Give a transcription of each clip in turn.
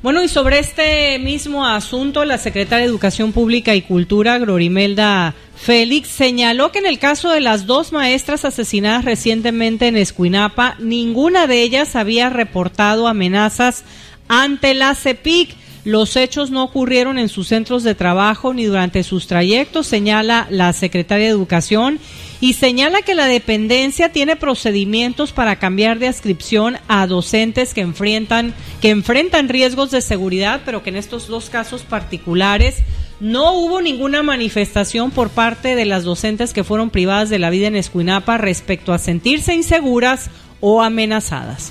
Bueno, y sobre este mismo asunto, la secretaria de Educación Pública y Cultura, Glorimelda Félix, señaló que en el caso de las 2 maestras asesinadas recientemente en Escuinapa, ninguna de ellas había reportado amenazas ante la CEPIC. Los hechos no ocurrieron en sus centros de trabajo ni durante sus trayectos, señala la secretaria de Educación, y señala que la dependencia tiene procedimientos para cambiar de adscripción a docentes que enfrentan riesgos de seguridad, pero que en estos 2 casos particulares no hubo ninguna manifestación por parte de las docentes que fueron privadas de la vida en Escuinapa respecto a sentirse inseguras o amenazadas.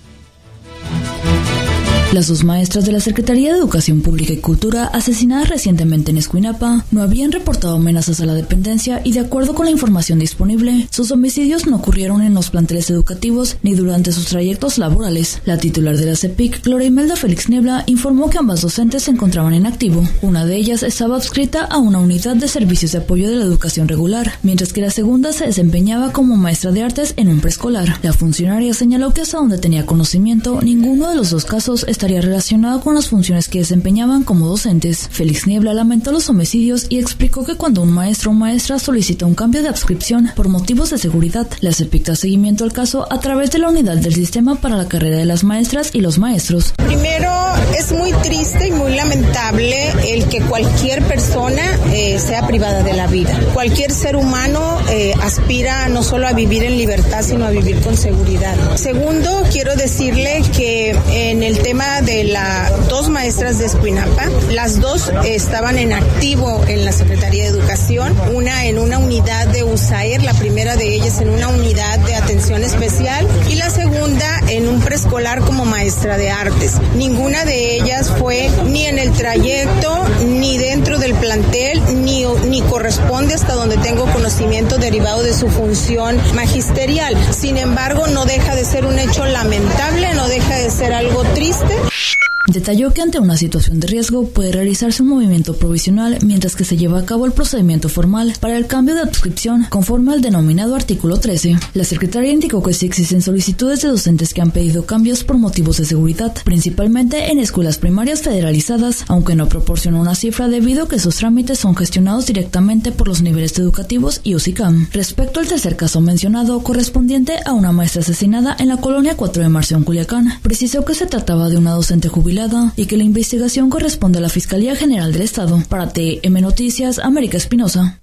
Las 2 maestras de la Secretaría de Educación Pública y Cultura asesinadas recientemente en Escuinapa no habían reportado amenazas a la dependencia y, de acuerdo con la información disponible, sus homicidios no ocurrieron en los planteles educativos ni durante sus trayectos laborales. La titular de la CEPIC, Glorimelda Félix Niebla, informó que ambas docentes se encontraban en activo. Una de ellas estaba adscrita a una unidad de servicios de apoyo de la educación regular, mientras que la segunda se desempeñaba como maestra de artes en un preescolar. La funcionaria señaló que hasta donde tenía conocimiento, ninguno de los 2 casos estaría relacionado con las funciones que desempeñaban como docentes. Félix Niebla lamentó los homicidios y explicó que cuando un maestro o maestra solicita un cambio de adscripción por motivos de seguridad, la CEPIC da seguimiento al caso a través de la unidad del sistema para la carrera de las maestras y los maestros. Primero, es muy triste y muy lamentable el que cualquier persona sea privada de la vida. Cualquier ser humano aspira no solo a vivir en libertad, sino a vivir con seguridad. Segundo, quiero decirle que en el tema de las 2 maestras de Escuinapa, las 2 estaban en activo en la Secretaría de Educación, una en una unidad de USAER, la primera de ellas en una unidad de atención especial y la segunda en un preescolar como maestra de artes. Ninguna de ellas fue ni en el trayecto, ni dentro del plantel, ni corresponde, hasta donde tengo conocimiento, derivado de su función magisterial. Sin embargo, no deja de ser un hecho lamentable, no deja de ser algo triste. Detalló que ante una situación de riesgo puede realizarse un movimiento provisional mientras que se lleva a cabo el procedimiento formal para el cambio de adscripción conforme al denominado artículo 13. La secretaria indicó que sí existen solicitudes de docentes que han pedido cambios por motivos de seguridad, principalmente en escuelas primarias federalizadas, aunque no proporcionó una cifra debido a que esos trámites son gestionados directamente por los niveles educativos y UCICAM. Respecto al tercer caso mencionado, correspondiente a una maestra asesinada en la colonia 4 de Marzo en Culiacán, precisó que se trataba de una docente jubilada y que la investigación corresponde a la Fiscalía General del Estado. Para TM Noticias, América Espinosa.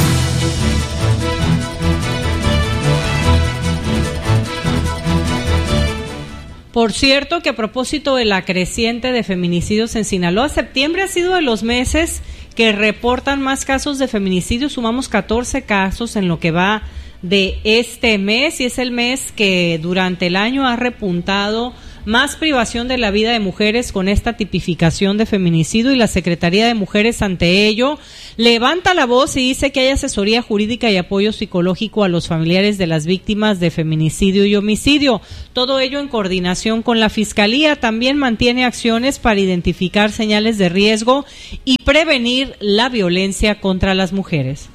Por cierto, que a propósito de la creciente de feminicidios en Sinaloa, septiembre ha sido de los meses que reportan más casos de feminicidio. Sumamos 14 casos en lo que va de este mes y es el mes que durante el año ha repuntado más privación de la vida de mujeres con esta tipificación de feminicidio, y la Secretaría de Mujeres ante ello levanta la voz y dice que hay asesoría jurídica y apoyo psicológico a los familiares de las víctimas de feminicidio y homicidio. Todo ello en coordinación con la Fiscalía. También mantiene acciones para identificar señales de riesgo y prevenir la violencia contra las mujeres.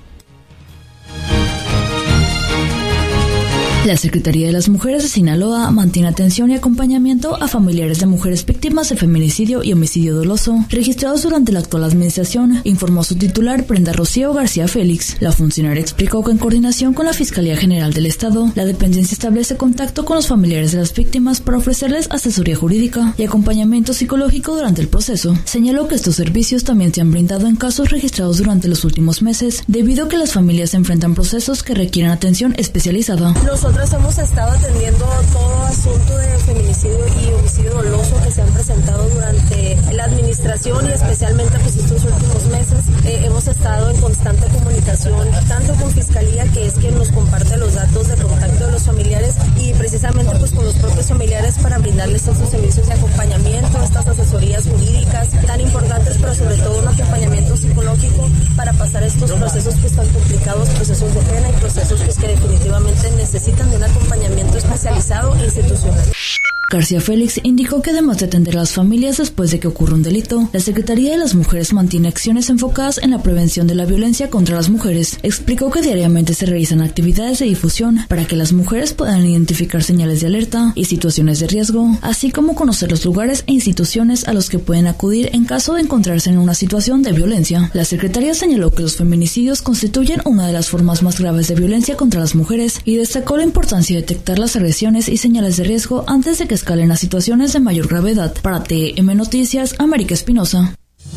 La Secretaría de las Mujeres de Sinaloa mantiene atención y acompañamiento a familiares de mujeres víctimas de feminicidio y homicidio doloso registrados durante la actual administración, informó su titular Brenda Rocío García Félix. La funcionaria explicó que en coordinación con la Fiscalía General del Estado, la dependencia establece contacto con los familiares de las víctimas para ofrecerles asesoría jurídica y acompañamiento psicológico durante el proceso. Señaló que estos servicios también se han brindado en casos registrados durante los últimos meses, debido a que las familias enfrentan procesos que requieren atención especializada. Nosotros hemos estado atendiendo todo asunto de feminicidio y homicidio doloso que se han presentado durante la administración y especialmente pues estos últimos meses. Hemos estado en constante comunicación tanto con Fiscalía, que es quien nos comparte los datos de contacto de los familiares, y precisamente pues con los propios familiares para brindarles estos servicios de acompañamiento, estas asesorías jurídicas tan importantes, pero sobre todo un acompañamiento psicológico para pasar estos procesos pues tan complicados, procesos de pena y procesos pues que definitivamente necesitan de un acompañamiento especializado e institucional. García Félix indicó que además de atender a las familias después de que ocurra un delito, la Secretaría de las Mujeres mantiene acciones enfocadas en la prevención de la violencia contra las mujeres. Explicó que diariamente se realizan actividades de difusión para que las mujeres puedan identificar señales de alerta y situaciones de riesgo, así como conocer los lugares e instituciones a los que pueden acudir en caso de encontrarse en una situación de violencia. La secretaria señaló que los feminicidios constituyen una de las formas más graves de violencia contra las mujeres y destacó la importancia de detectar las agresiones y señales de riesgo antes de que escalen a situaciones de mayor gravedad. Para TM Noticias, América Espinosa.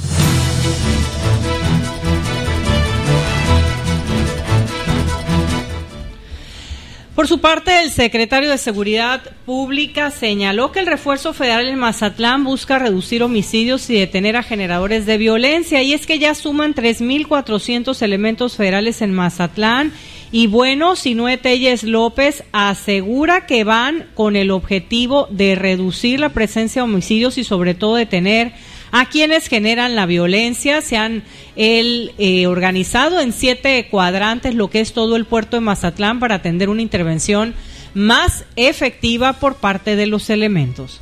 Por su parte, el secretario de Seguridad Pública señaló que el refuerzo federal en Mazatlán busca reducir homicidios y detener a generadores de violencia, y es que ya suman 3,400 elementos federales en Mazatlán. Y bueno, Sinué Telles López asegura que van con el objetivo de reducir la presencia de homicidios y sobre todo detener a quienes generan la violencia. Se han organizado en 7 cuadrantes lo que es todo el puerto de Mazatlán para atender una intervención más efectiva por parte de los elementos.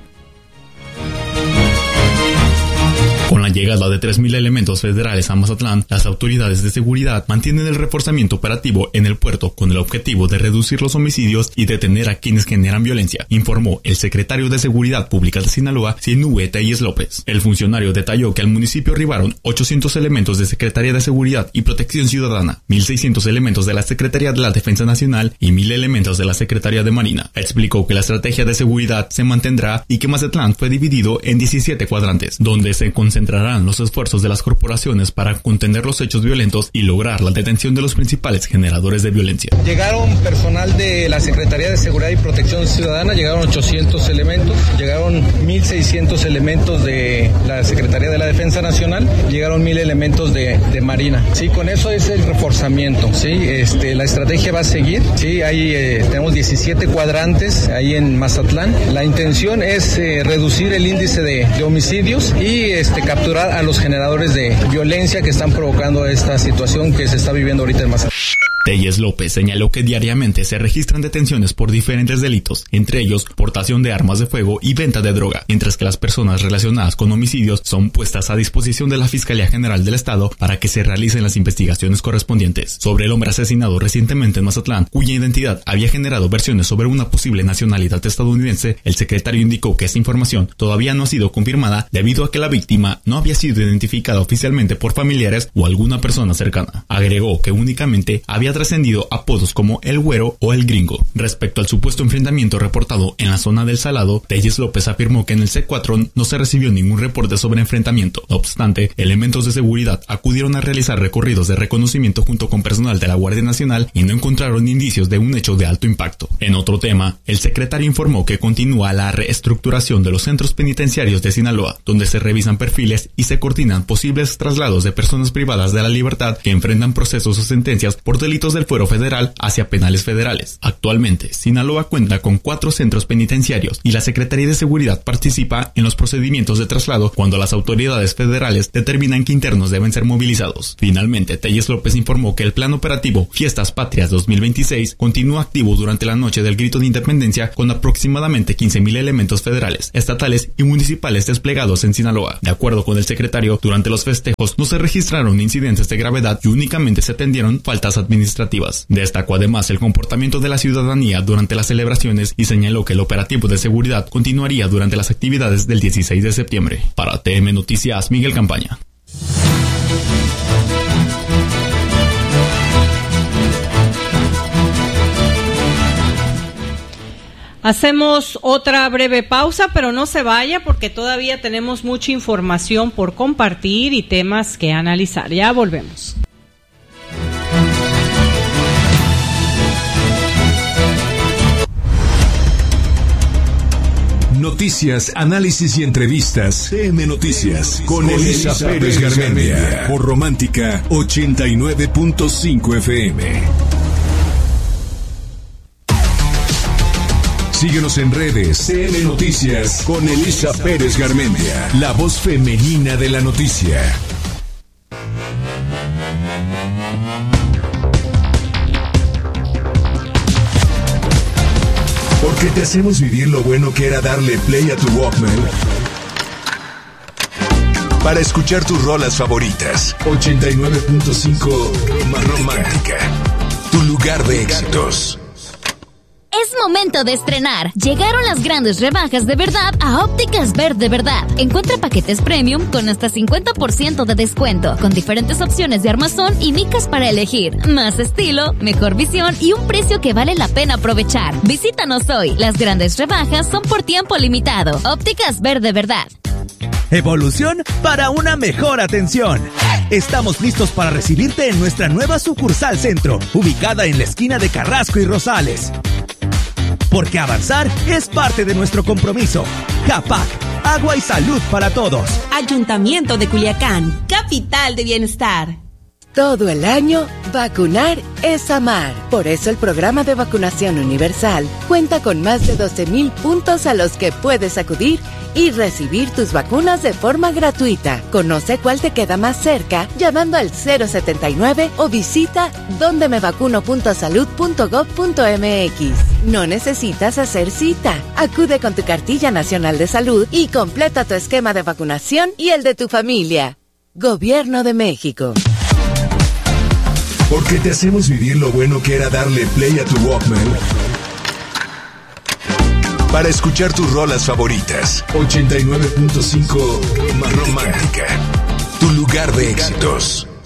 Con la llegada de 3,000 elementos federales a Mazatlán, las autoridades de seguridad mantienen el reforzamiento operativo en el puerto con el objetivo de reducir los homicidios y detener a quienes generan violencia, informó el secretario de Seguridad Pública de Sinaloa, Sinué Telles López. El funcionario detalló que al municipio arribaron 800 elementos de Secretaría de Seguridad y Protección Ciudadana, 1,600 elementos de la Secretaría de la Defensa Nacional y 1,000 elementos de la Secretaría de Marina. Explicó que la estrategia de seguridad se mantendrá y que Mazatlán fue dividido en 17 cuadrantes, donde se concentrarán los esfuerzos de las corporaciones para contener los hechos violentos y lograr la detención de los principales generadores de violencia. Llegaron personal de la Secretaría de Seguridad y Protección Ciudadana, llegaron 800 elementos, llegaron 1,600 elementos de la Secretaría de la Defensa Nacional, llegaron 1,000 elementos de Marina. Sí, con eso es el reforzamiento, sí, la estrategia va a seguir, sí, ahí tenemos 17 cuadrantes ahí en Mazatlán. La intención es reducir el índice de homicidios y capturar a los generadores de violencia que están provocando esta situación que se está viviendo ahorita en Mazatlán. Telles López señaló que diariamente se registran detenciones por diferentes delitos, entre ellos portación de armas de fuego y venta de droga, mientras que las personas relacionadas con homicidios son puestas a disposición de la Fiscalía General del Estado para que se realicen las investigaciones correspondientes. Sobre el hombre asesinado recientemente en Mazatlán, cuya identidad había generado versiones sobre una posible nacionalidad estadounidense, el secretario indicó que esta información todavía no ha sido confirmada debido a que la víctima no había sido identificada oficialmente por familiares o alguna persona cercana. Agregó que únicamente había trascendido apodos como El Güero o El Gringo. Respecto al supuesto enfrentamiento reportado en la zona del Salado, Telles López afirmó que en el C4 no se recibió ningún reporte sobre enfrentamiento. No obstante, elementos de seguridad acudieron a realizar recorridos de reconocimiento junto con personal de la Guardia Nacional y no encontraron indicios de un hecho de alto impacto. En otro tema, el secretario informó que continúa la reestructuración de los centros penitenciarios de Sinaloa, donde se revisan perfiles y se coordinan posibles traslados de personas privadas de la libertad que enfrentan procesos o sentencias por delitos del fuero federal hacia penales federales. Actualmente, Sinaloa cuenta con 4 centros penitenciarios y la Secretaría de Seguridad participa en los procedimientos de traslado cuando las autoridades federales determinan que internos deben ser movilizados. Finalmente, Telles López informó que el plan operativo Fiestas Patrias 2026 continúa activo durante la noche del Grito de Independencia con aproximadamente 15,000 elementos federales, estatales y municipales desplegados en Sinaloa. De acuerdo con el secretario, durante los festejos no se registraron incidentes de gravedad y únicamente se atendieron faltas administrativas. Destacó además el comportamiento de la ciudadanía durante las celebraciones y señaló que el operativo de seguridad continuaría durante las actividades del 16 de septiembre. Para TM Noticias, Miguel Campaña. Hacemos otra breve pausa, pero no se vaya porque todavía tenemos mucha información por compartir y temas que analizar. Ya volvemos. Noticias, análisis y entrevistas. TM Noticias con Elisa Pérez Garmendia por Romántica 89.5 FM. Síguenos en redes. TM Noticias con Elisa Pérez Garmendia, la voz femenina de la noticia. Porque te hacemos vivir lo bueno que era darle play a tu Walkman para escuchar tus rolas favoritas. 89.5 Romántica, tu lugar de éxitos. Es momento de estrenar. Llegaron las grandes rebajas de verdad a Ópticas Verde Verdad. Encuentra paquetes premium con hasta 50% de descuento, con diferentes opciones de armazón y micas para elegir. Más estilo, mejor visión y un precio que vale la pena aprovechar. Visítanos hoy. Las grandes rebajas son por tiempo limitado. Ópticas Verde Verdad. Evolución para una mejor atención. Estamos listos para recibirte en nuestra nueva sucursal Centro, ubicada en la esquina de Carrasco y Rosales. Porque avanzar es parte de nuestro compromiso. JAPAC, agua y salud para todos. Ayuntamiento de Culiacán, capital de bienestar. Todo el año, vacunar es amar. Por eso el programa de vacunación universal cuenta con más de 12,000 puntos a los que puedes acudir y recibir tus vacunas de forma gratuita. Conoce cuál te queda más cerca llamando al 079 o visita dondemevacuno.salud.gov.mx. No necesitas hacer cita. Acude con tu cartilla nacional de salud y completa tu esquema de vacunación y el de tu familia. Gobierno de México. Porque te hacemos vivir lo bueno que era darle play a tu Walkman para escuchar tus rolas favoritas. 89.5 Romántica, tu lugar de éxitos.